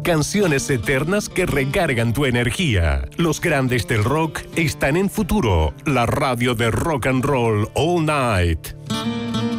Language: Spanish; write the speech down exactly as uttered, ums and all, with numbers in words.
canciones eternas que recargan tu energía. Los grandes del rock están en Futuro, la radio de rock and roll all night.